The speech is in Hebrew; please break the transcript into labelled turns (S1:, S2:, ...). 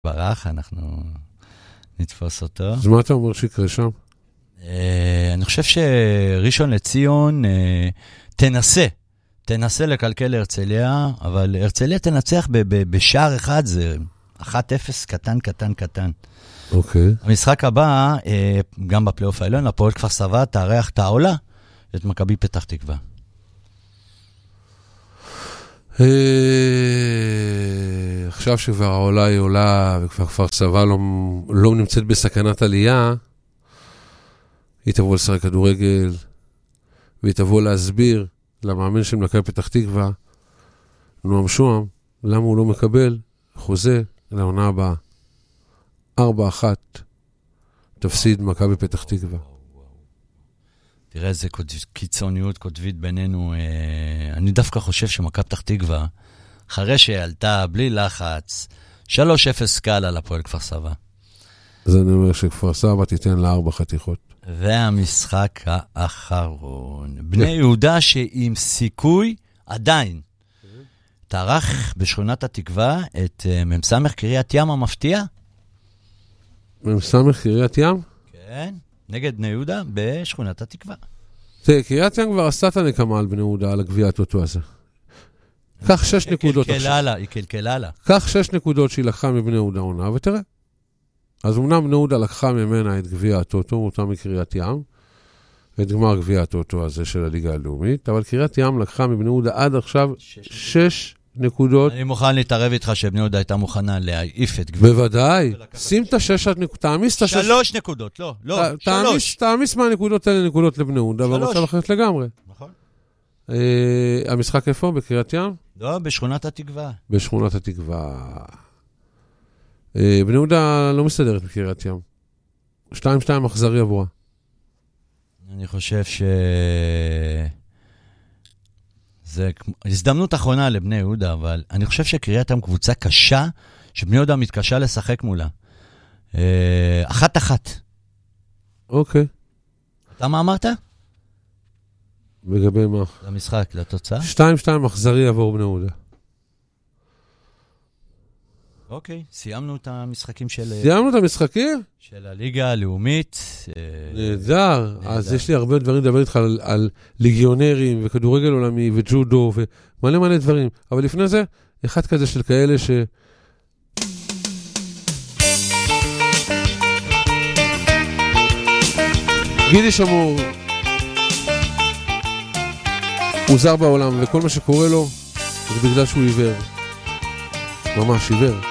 S1: ברח, אנחנו נתפוס אותו.
S2: אז מה אתה אומר שיקרה שם?
S1: אני חושב שראשון לציון תנסה לקלקל להרצליה, אבל הרצליה תנצח בשער אחד, זה 1-0 קטן.
S2: אוקיי.
S1: המשחק הבא, גם בפלייאוף העליון, הפועל כפר סבא תארח את העולה, את מכבי פתח תקווה.
S2: עכשיו שכבר העולה היא עולה, וכבר כפר סבא לא נמצאת בסכנת עלייה, היא תבוא לשחק כדורגל, והיא תבוא להסביר למאמן של מכבי פתח תקווה, נועם שוהם, למה הוא לא מקבל חוזה לעונה הבאה. 4-1 תפסיד מכבי פתח תקווה.
S1: תראה איזה קיצוניות קוטבית בינינו. אני דווקא חושב שמכבי פתח תקווה, אחרי שעלתה בלי לחץ, 3-0 קל על הפועל כפר סבא.
S2: אז אני אומר שכפר סבא תיתן לה 4 חתיכות.
S1: והמשחק האחרון. בני יהודה שעם סיכוי עדיין. תארח בשכונת התקווה את ממסמך קריית ים המפתיע.
S2: ממסמך קריית ים?
S1: כן, נגד בני יהודה בשכונת התקווה.
S2: תראה, קריית ים כבר עשתה את הנקמה על בני יהודה, על הגביע הטוטו הזה. קח 6 נקודות עכשיו.
S1: היא קלקלה לה.
S2: קח 6 נקודות שהיא לקחה מבני יהודה עונה, ותראה. אז אמנם בני יהודה לקחה ממנה את גביע הטוטו, אותה מקריית ים, את גמר גביע הטוטו הזה של הליגה הלאומית, אבל קריית ים לקחה מבני יהודה עד עכשיו 6 נקודות.
S1: אני מוכן להתערב איתך שבני יהודה הייתה מוכנה להעיף את גביע.
S2: בוודאי. שים את 6 נקודות, תעמיס את
S1: 3 נקודות, לא, 3.
S2: תעמיס מהנקודות האלה נקודות לבני יהודה, אבל מצב אחרת לגמרי.
S1: נכון.
S2: המשחק איפה? בקריית ים?
S1: לא, בשכונת התקווה.
S2: בשכונת התקווה. בני יהודה לא מסתדרת בקריית ים. 2-2 אכזרי עבורה.
S1: אני חושב זה הזדמנות אחרונה לבני יהודה, אבל אני חושב שקריית ים קבוצה קשה, שבני יהודה מתקשה לשחק מולה. 1-1.
S2: אוקיי.
S1: אתה מה אמרת?
S2: לגבי מה?
S1: למשחק, לתוצאה?
S2: 2-2 אכזרי עבור בני יהודה.
S1: אוקיי, סיימנו את המשחקים
S2: סיימנו את המשחקים?
S1: של הליגה הלאומית.
S2: נהדר. אז יש לי הרבה דברים לדבר איתך על ליגיונרים וכדורגל עולמי וג'ודו ומלא מלא דברים. אבל לפני זה, אחד כזה של כאלה ש... גידי שמור הוא זר בעולם, וכל מה שקורה לו זה בגלל שהוא עיוור. ממש עיוור.